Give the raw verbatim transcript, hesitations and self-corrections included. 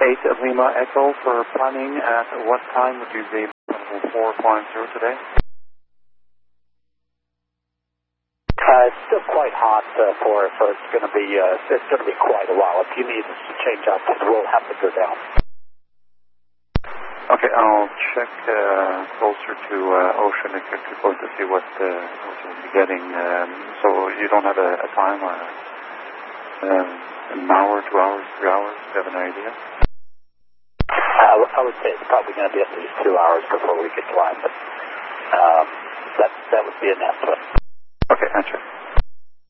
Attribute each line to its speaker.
Speaker 1: eight Lima Echo for planning. At what time would you be available for flying through today?
Speaker 2: Uh, it's still quite hot uh, for us, so it's going to be uh, it's going to be quite a while. If you need us to change up, we'll have to go down.
Speaker 1: Okay, I'll check uh, closer to uh, Ocean Executive Close to see what, uh, what you'll be getting. Um, so you don't have a, a time or um, an hour, two hours, three hours? Do you have an idea?
Speaker 2: I, w- I would say it's probably going to be at least two hours before we get flying, but um, that that would be an estimate.
Speaker 1: Okay, answer.